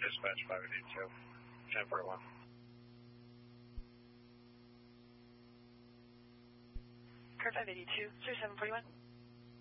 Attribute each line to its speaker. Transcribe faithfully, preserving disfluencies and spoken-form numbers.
Speaker 1: Dispatch five eighty-two, ten forty-one.
Speaker 2: Curve five eighty-two, zero seven forty-one.